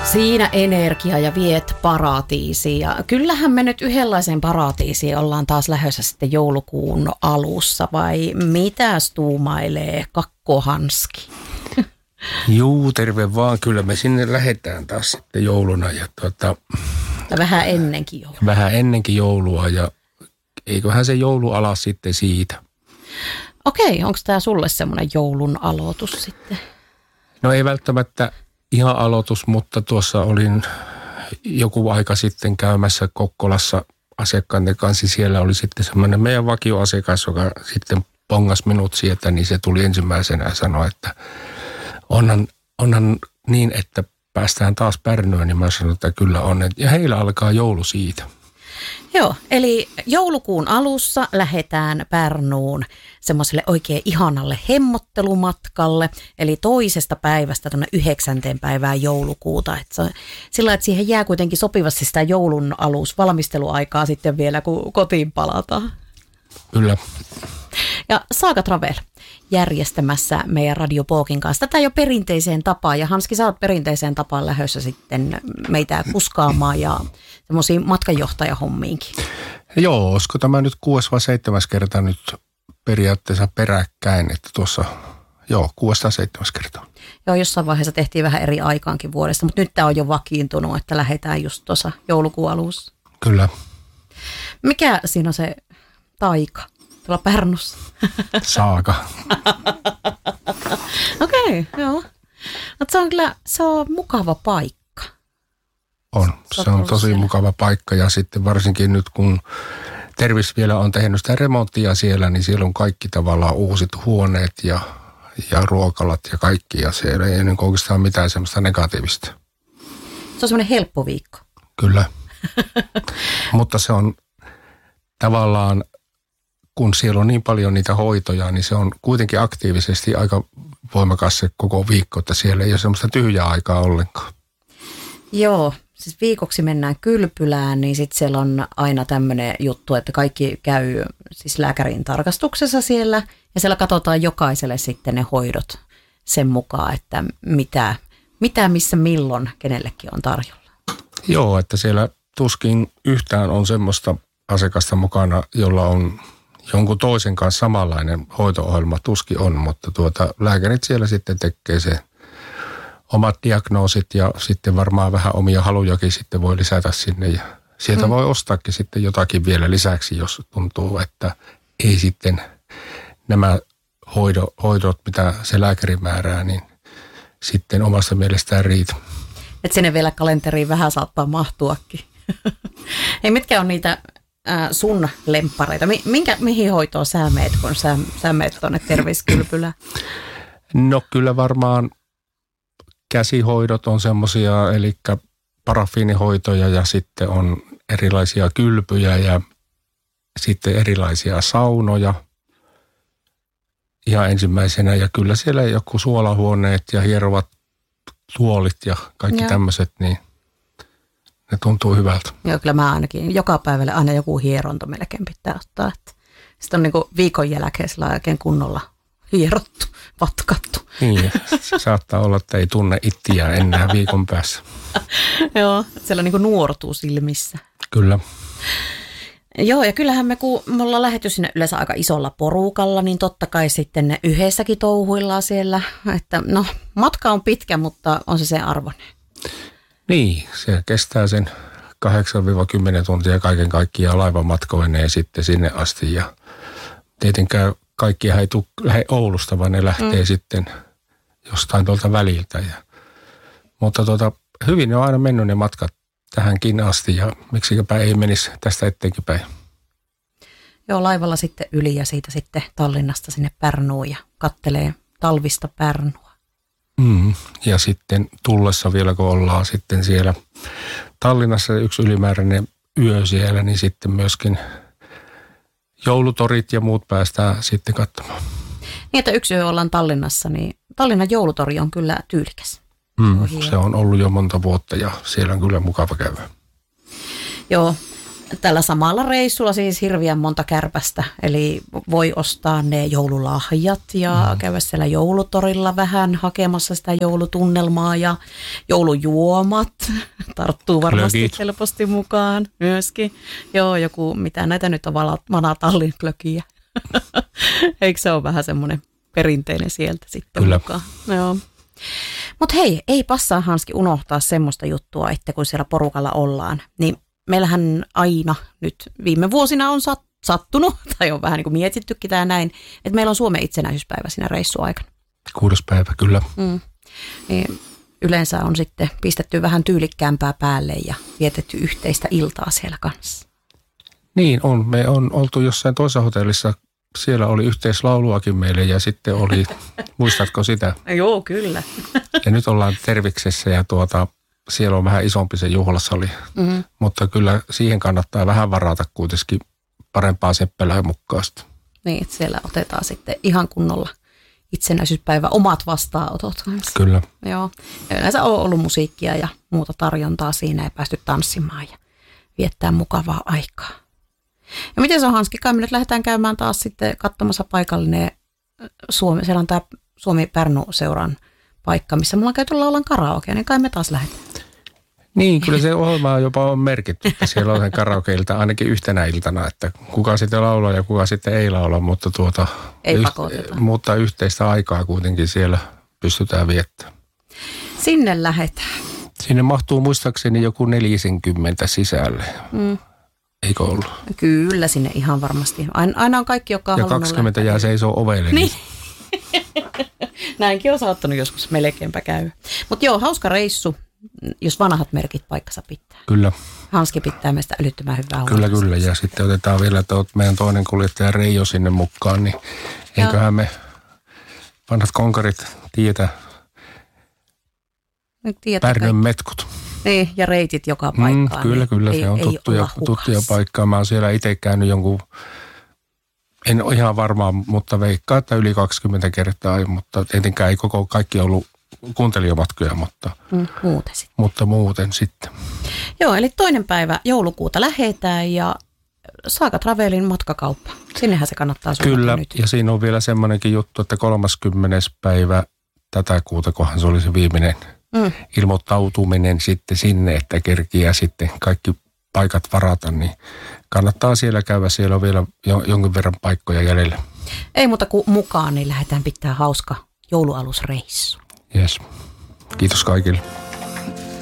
Siinä energia ja viet paratiisiin. Ja kyllähän me nyt yhdenlaiseen paratiisiin ollaan taas lähdössä sitten joulukuun alussa. Vai mitäs tuumailee Kakkohanski? Juu, terve vaan. Kyllä me sinne lähdetään taas sitten jouluna. Ja vähän ennenkin joulua. Vähän ennenkin joulua ja eiköhän se joulu ala sitten siitä. Okei, onko tämä sulle semmoinen joulun aloitus sitten? No ei välttämättä ihan aloitus, mutta tuossa olin joku aika sitten käymässä Kokkolassa asiakkaiden kanssa. Siellä oli sitten semmoinen meidän vakioasiakas, joka sitten pongasi minut sieltä, niin se tuli ensimmäisenä ja sanoi, että onhan niin, että päästään taas Pärnuun, niin mä sanoin, että kyllä on. Ja heillä alkaa joulu siitä. Joo, eli joulukuun alussa lähdetään Pärnuun semmoiselle oikein ihanalle hemmottelumatkalle, eli toisesta päivästä tuonne 9. päivään joulukuuta. Sillä että siihen jää kuitenkin sopivasti sitä joulun valmisteluaikaa sitten vielä, kun kotiin palataan. Kyllä. Ja Saaga Travel järjestämässä meidän Radio Pookin kanssa tätä jo perinteiseen tapaan. Ja Hanski, sä oot perinteiseen tapaan lähdössä sitten meitä kuskaamaan ja semmoisiin matkanjohtajahommiinkin. Joo, olisiko tämä nyt 6 vai 7 kertaa nyt periaatteessa peräkkäin, että tuossa, 6 tai 7 kertaa. Joo, jossain vaiheessa tehtiin vähän eri aikaankin vuodesta, mutta nyt tämä on jo vakiintunut, että lähdetään just tuossa joulukuun alussa. Kyllä. Mikä siinä on se taika tuolla Pärnussa? Saaga. Okei, joo. Mutta se on mukava paikka. On. Se on tosi siellä mukava paikka ja sitten varsinkin nyt kun Tervis vielä on tehnyt sitä remonttia siellä, niin siellä on kaikki tavallaan uusit huoneet ja ruokalat ja kaikki ja siellä ei niin oikeastaan mitään semmoista negatiivista. Se on semmoinen helppo viikko. Kyllä. Mutta se on tavallaan, kun siellä on niin paljon niitä hoitoja, niin se on kuitenkin aktiivisesti aika voimakas se koko viikko, että siellä ei ole semmoista tyhjää aikaa ollenkaan. Joo, siis viikoksi mennään Kylpylään, niin sitten siellä on aina tämmöinen juttu, että kaikki käy siis lääkärin tarkastuksessa siellä ja siellä katsotaan jokaiselle sitten ne hoidot sen mukaan, että mitä missä milloin kenellekin on tarjolla. Joo, että siellä tuskin yhtään on semmoista asiakasta mukana, jolla on jonkun toisen kanssa samanlainen hoito-ohjelma, tuskin on, mutta lääkärit siellä sitten tekee se omat diagnoosit ja sitten varmaan vähän omia halujakin sitten voi lisätä sinne ja sieltä voi ostaakin sitten jotakin vielä lisäksi, jos tuntuu, että ei sitten nämä hoidot, mitä se lääkäri määrää, niin sitten omasta mielestään riitä. Että sinne vielä kalenteriin vähän saattaa mahtuakin. Hei, mitkä on niitä sun lemppareita? Mihin hoitoon sä meet, kun sä meet tuonne Terveyskylpylään? No kyllä varmaan käsihoidot on semmoisia, eli parafiinihoitoja ja sitten on erilaisia kylpyjä ja sitten erilaisia saunoja ihan ensimmäisenä. Ja kyllä siellä joku suolahuoneet ja hierovat tuolit ja kaikki tämmöiset, niin ne tuntuu hyvältä. Joo, kyllä mä ainakin joka päivälle aina joku hieronta melkein pitää ottaa. Sitten on niin kuin viikon jälkeen sillä oikein kunnolla hierottu, vatkattu. Niin, se saattaa olla, että ei tunne itseään enää viikon päässä. Joo, siellä on niin kuin nuortuu silmissä. Kyllä. Joo, ja kyllähän kun me ollaan lähdetty sinne yleensä aika isolla porukalla, niin totta kai sitten ne yhdessäkin touhuillaan siellä. Että no, matka on pitkä, mutta on se sen arvoinen. Niin, se kestää sen 8-10 tuntia kaiken kaikkiaan laivamatkoineen sitten sinne asti. Ja tietenkään kaikkihan ei lähde Oulusta, vaan ne lähtee sitten jostain tuolta väliltä. Mutta hyvin ne on aina mennyt ne matkat tähänkin asti ja miksikäpä ei menisi tästä eteenkin päin. Joo, laivalla sitten yli ja siitä sitten Tallinnasta sinne Pärnuun ja kattelee talvista Pärnua. Ja sitten tullessa vielä, kun ollaan sitten siellä Tallinnassa yksi ylimääräinen yö siellä, niin sitten myöskin joulutorit ja muut päästään sitten katsomaan. Niin, että yksi yö ollaan Tallinnassa, niin Tallinnan joulutori on kyllä tyylikäs. Se on ollut jo monta vuotta ja siellä on kyllä mukava käydä. Joo. Tällä samalla reissulla siis hirveän monta kärpästä, eli voi ostaa ne joululahjat ja käydä siellä joulutorilla vähän hakemassa sitä joulutunnelmaa ja joulujuomat tarttuu varmasti Glögit. helposti mukaan myöskin. Joo, joku, mitä näitä nyt on, vanatallin glögiä. Eikö se ole vähän semmoinen perinteinen sieltä sitten Kyllä. mukaan? Joo. Mutta hei, ei passaa Hanski unohtaa semmoista juttua, että kun siellä porukalla ollaan, niin meillähän aina nyt viime vuosina on sattunut, tai on vähän niin kuin mietittykin tämä näin, että meillä on Suomen itsenäisyyspäivä siinä reissuaikana. 6. päivä, kyllä. Niin yleensä on sitten pistetty vähän tyylikkäämpää päälle ja vietetty yhteistä iltaa siellä kanssa. Niin on. Me on oltu jossain toisessa hotellissa. Siellä oli yhteislauluakin meille ja sitten oli, muistatko sitä? Joo, kyllä. Ja nyt ollaan Terviksessä ja siellä on vähän isompi se juhlasali. Mutta kyllä siihen kannattaa vähän varata kuitenkin parempaa seppälää mukaista. Niin, että siellä otetaan sitten ihan kunnolla itsenäisyyspäivä omat vastaanotot kanssa. Kyllä. Joo. Ja yleensä on ollut musiikkia ja muuta tarjontaa siinä ja päästy tanssimaan ja viettää mukavaa aikaa. Ja miten se on, Hanski? Kai me nyt lähdetään käymään taas sitten katsomassa paikallinen Suomi. Siellä on tämä Suomi-Pärnu-seuran paikka, missä mulla on käyty laulan karaoke, niin kai me taas lähdetään. Niin, kyllä se ohjelma jopa on merkitty, että siellä on sen karaokeilta ainakin yhtenä iltana, että kuka sitten laulaa ja kuka sitten ei laula, mutta ei pakoteta. Mutta yhteistä aikaa kuitenkin siellä pystytään viettämään. Sinne lähdetään. Sinne mahtuu muistaakseni joku 40 sisälle. Eikö ollut? Kyllä, sinne ihan varmasti. Aina on kaikki, jotka on ja halunnut 20 lähteä. jää seisoo ovelle. Niin. Näinkin on saattanut joskus melkeinpä käydä. Mutta joo, hauska reissu, jos vanhat merkit paikkansa pitää. Kyllä. Hanski pitää meistä älyttömän hyvää huolta. Kyllä. Ja sitten otetaan vielä meidän toinen kuljettaja Reijo sinne mukaan, niin eiköhän me vanhat konkarit tiedä Pärnön metkut. Niin, ja reitit joka paikkaan. Kyllä, se on tuttuja paikkaa. Mä oon siellä itse käynyt en ole ihan varmaa, mutta veikkaa, että yli 20 kertaa, mutta tietenkään ei kaikki ollut kuuntelijamatkoja, muuten sitten. Mutta muuten sitten. Joo, eli 2. päivä joulukuuta lähetään ja Saga Travelin matkakauppa. Sinnehän se kannattaa suunnata Kyllä, nyt. ja siinä on vielä semmoinenkin juttu, että 30. päivä tätä kuuta, kohan se oli se viimeinen ilmoittautuminen sitten sinne, että kerkiää sitten kaikki paikat varata, niin kannattaa siellä käydä. Siellä on vielä jonkin verran paikkoja jäljellä. Ei muuta kuin mukaan, niin lähdetään pitää hauska joulualusreissu. Yes. Kiitos kaikille.